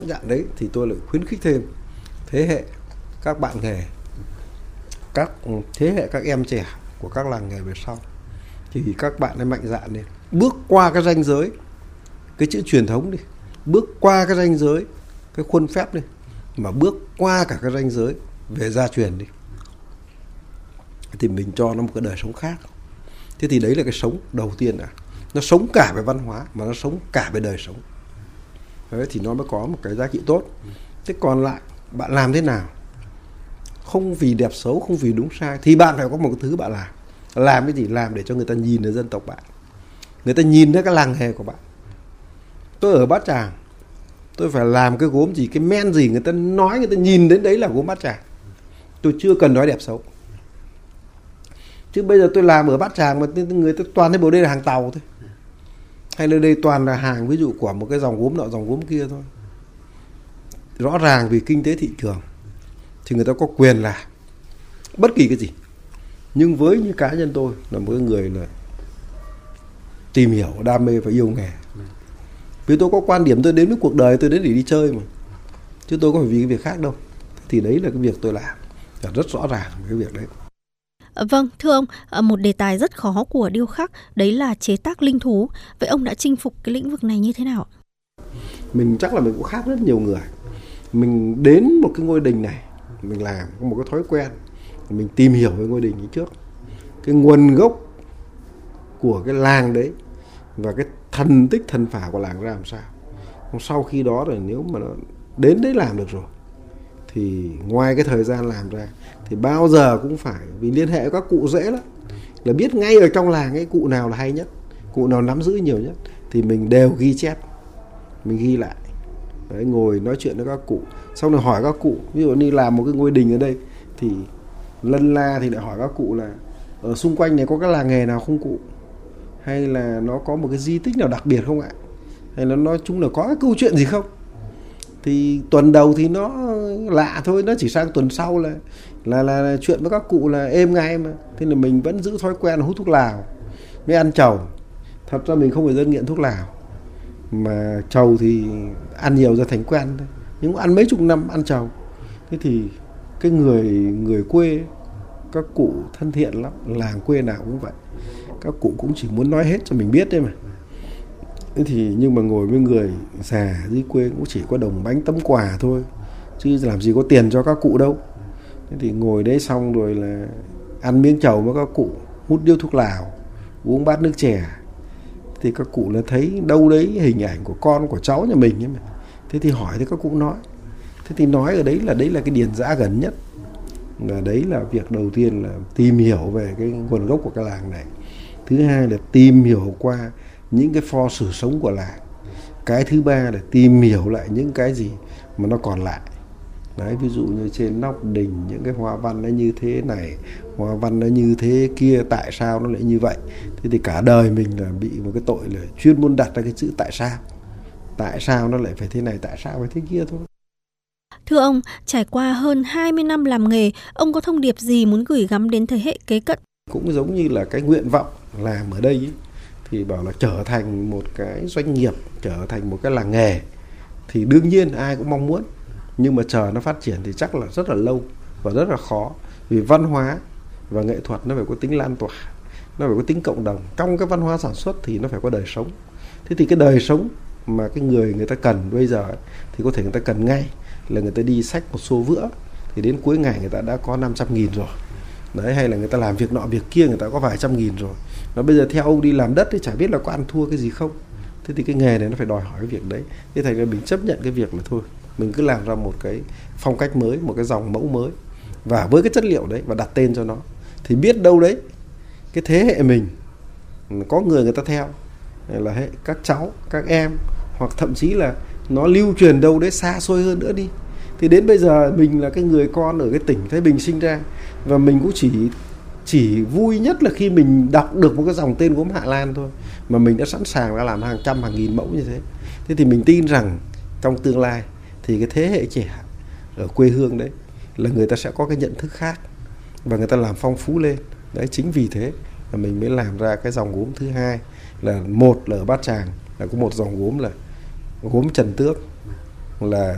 dạng đấy thì tôi lại khuyến khích thêm thế hệ các bạn nghề, các thế hệ các em trẻ của các làng nghề về sau, thì các bạn hãy mạnh dạn lên, bước qua cái ranh giới cái chữ truyền thống đi, bước qua cái ranh giới cái khuôn phép đi, mà bước qua cả cái ranh giới về gia truyền đi, thì mình cho nó một cái đời sống khác. Thế thì đấy là cái sống đầu tiên đã, nó sống cả về văn hóa mà nó sống cả về đời sống. Đấy thì nó mới có một cái giá trị tốt. Thế còn lại bạn làm thế nào, không vì đẹp xấu, không vì đúng sai, thì bạn phải có một cái thứ bạn làm cái gì, làm để cho người ta nhìn đến dân tộc bạn, người ta nhìn đến cái làng nghề của bạn. Tôi ở Bát Tràng, tôi phải làm cái gốm gì, cái men gì, người ta nói, người ta nhìn đến đấy là gốm Bát Tràng. Tôi chưa cần nói đẹp xấu. Chứ bây giờ tôi làm ở Bát Tràng mà người ta toàn thấy bộ đây là hàng Tàu thôi, hay là đây toàn là hàng ví dụ của một cái dòng gốm nọ dòng gốm kia thôi. Rõ ràng vì kinh tế thị trường thì người ta có quyền làm bất kỳ cái gì. Nhưng với như cá nhân tôi là một người là tìm hiểu, đam mê và yêu nghề, vì tôi có quan điểm tôi đến với cuộc đời tôi đến để đi chơi mà, chứ tôi có phải vì cái việc khác đâu. Thì đấy là cái việc tôi làm, và rất rõ ràng cái việc đấy. Vâng, thưa ông, một đề tài rất khó của điêu khắc đấy là chế tác linh thú. Vậy ông đã chinh phục cái lĩnh vực này như thế nào? Mình chắc là mình cũng khác rất nhiều người. Mình đến một cái ngôi đình này, mình làm có một cái thói quen, mình tìm hiểu về ngôi đình ấy trước, cái nguồn gốc của cái làng đấy và cái thần tích thần phả của làng ra làm sao. Sau khi đó rồi nếu mà nó đến đấy làm được rồi thì ngoài cái thời gian làm ra thì bao giờ cũng phải, vì liên hệ với các cụ dễ lắm, là biết ngay ở trong làng ấy cụ nào là hay nhất, cụ nào nắm giữ nhiều nhất, thì mình đều ghi chép, mình ghi lại. Đấy, ngồi nói chuyện với các cụ, xong rồi hỏi các cụ, ví dụ như làm một cái ngôi đình ở đây thì lân la thì lại hỏi các cụ là ở xung quanh này có cái làng nghề nào không cụ, hay là nó có một cái di tích nào đặc biệt không ạ, hay là nói chung là có cái câu chuyện gì không. Thì tuần đầu thì nó lạ thôi, nó chỉ sang tuần sau là chuyện với các cụ là êm ngay mà. Thế là mình vẫn giữ thói quen hút thuốc lào mới ăn trầu. Thật ra mình không phải dân nghiện thuốc lào, mà trầu thì ăn nhiều ra thành quen thôi, nhưng ăn mấy chục năm ăn trầu. Thế thì cái người quê, các cụ thân thiện lắm, làng quê nào cũng vậy, các cụ cũng chỉ muốn nói hết cho mình biết đấy mà. Thế thì nhưng mà ngồi với người già dưới quê cũng chỉ có đồng bánh tấm quà thôi, chứ làm gì có tiền cho các cụ đâu. Thế thì ngồi đấy xong rồi là ăn miếng trầu với các cụ, hút điếu thuốc lào, uống bát nước chè, thì các cụ là thấy đâu đấy hình ảnh của con của cháu nhà mình ấy mà. Thế thì hỏi thì các cụ nói. Thế thì nói ở đấy là cái điền giã gần nhất, là đấy là việc đầu tiên là tìm hiểu về cái nguồn gốc của cái làng này. Thứ hai là tìm hiểu qua những cái pho sử sống của làng. Cái thứ ba là tìm hiểu lại những cái gì mà nó còn lại. Đấy, ví dụ như trên nóc đình những cái hoa văn nó như thế này, hoa văn nó như thế kia, tại sao nó lại như vậy. Thế thì cả đời mình là bị một cái tội là chuyên môn đặt ra cái chữ tại sao. Tại sao nó lại phải thế này, tại sao phải thế kia thôi. Thưa ông, trải qua hơn 20 năm làm nghề, ông có thông điệp gì muốn gửi gắm đến thế hệ kế cận? Cũng giống như là cái nguyện vọng làm ở đây ấy, thì bảo là trở thành một cái doanh nghiệp, trở thành một cái làng nghề, thì đương nhiên ai cũng mong muốn. Nhưng mà chờ nó phát triển thì chắc là rất là lâu và rất là khó. Vì văn hóa và nghệ thuật nó phải có tính lan tỏa, nó phải có tính cộng đồng. Trong cái văn hóa sản xuất thì nó phải có đời sống. Thế thì cái đời sống mà cái người ta cần bây giờ ấy, thì có thể người ta cần ngay là người ta đi xách một xô vữa, thì đến cuối ngày người ta đã có 500.000 rồi. Đấy, hay là người ta làm việc nọ việc kia người ta có vài trăm nghìn rồi. Nó bây giờ theo ông đi làm đất thì chả biết là có ăn thua cái gì không. Thế thì cái nghề này nó phải đòi hỏi cái việc đấy. Thế thành ra mình chấp nhận cái việc là thôi, mình cứ làm ra một cái phong cách mới, một cái dòng mẫu mới, và với cái chất liệu đấy và đặt tên cho nó, thì biết đâu đấy cái thế hệ mình có người ta theo, là hệ các cháu, các em, hoặc thậm chí là nó lưu truyền đâu đấy xa xôi hơn nữa đi. Thì đến bây giờ mình là cái người con ở cái tỉnh Thái Bình sinh ra, và mình cũng chỉ vui nhất là khi mình đọc được một cái dòng tên gốm Hạ Lan thôi, mà mình đã sẵn sàng đã làm hàng trăm hàng nghìn mẫu như thế. Thế thì mình tin rằng trong tương lai thì cái thế hệ trẻ ở quê hương đấy là người ta sẽ có cái nhận thức khác, và người ta làm phong phú lên. Đấy, chính vì thế là mình mới làm ra cái dòng gốm thứ hai, là một là ở Bát Tràng là có một dòng gốm là gốm Trần Tước, là